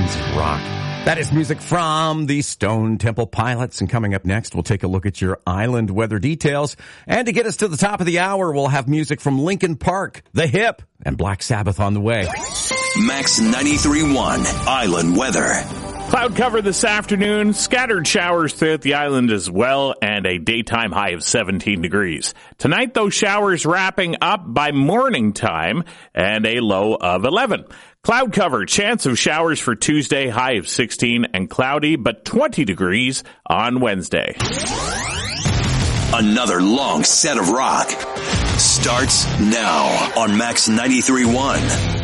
Music Rock. That is music from the Stone Temple Pilots. And coming up next, we'll take a look at your island weather details. And to get us to the top of the hour, we'll have music from Linkin Park, The Hip, and Black Sabbath on the way. Max 93.1 Island Weather. Cloud cover this afternoon, scattered showers throughout the island as well, and a daytime high of 17 degrees. Tonight, those showers wrapping up by morning time and a low of 11. Cloud cover, chance of showers for Tuesday, high of 16 and cloudy, but 20 degrees on Wednesday. Another long set of rock starts now on Max 93.1.